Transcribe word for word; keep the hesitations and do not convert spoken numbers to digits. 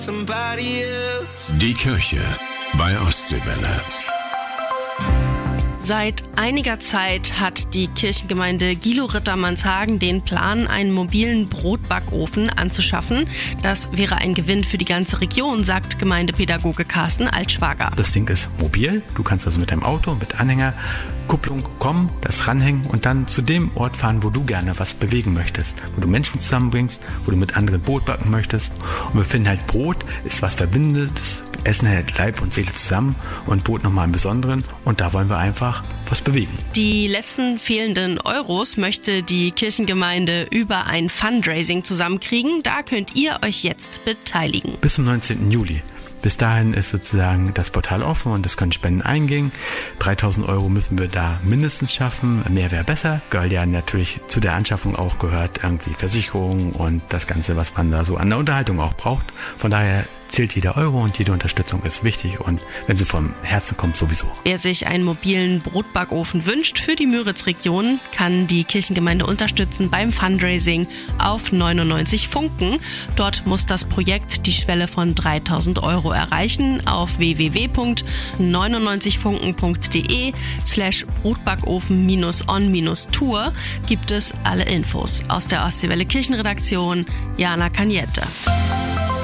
Die Kirche bei Ostseewelle. Seit einiger Zeit hat die Kirchengemeinde Gilow-Rittermannshagen den Plan, einen mobilen Brotbackofen anzuschaffen. Das wäre ein Gewinn für die ganze Region, sagt Gemeindepädagoge Carsten Altschwager. Das Ding ist mobil. Du kannst also mit deinem Auto, mit Anhänger, Kupplung kommen, das ranhängen und dann zu dem Ort fahren, wo du gerne was bewegen möchtest, wo du Menschen zusammenbringst, wo du mit anderen Brot backen möchtest. Und wir finden halt, Brot ist was Verbindendes. Essen hält Leib und Seele zusammen und Brot nochmal im Besonderen. Und da wollen wir einfach was bewegen. Die letzten fehlenden Euros möchte die Kirchengemeinde über ein Fundraising zusammenkriegen. Da könnt ihr euch jetzt beteiligen. Bis zum neunzehnten Juli. Bis dahin ist sozusagen das Portal offen und es können Spenden eingehen. dreitausend Euro müssen wir da mindestens schaffen. Mehr wäre besser, weil ja natürlich zu der Anschaffung auch gehört irgendwie Versicherung und das Ganze, was man da so an der Unterhaltung auch braucht. Von daher zählt jeder Euro und jede Unterstützung ist wichtig und wenn sie vom Herzen kommt, sowieso. Wer sich einen mobilen Brotbackofen wünscht für die Müritz-Region, kann die Kirchengemeinde unterstützen beim Fundraising auf neunundneunzig Funken. Dort muss das Projekt die Schwelle von dreitausend Euro erreichen. Auf w w w punkt neunundneunzig funken punkt d e slash Brotbackofen on Tour gibt es alle Infos. Aus der Ostseewelle Kirchenredaktion, Jana Kaniette.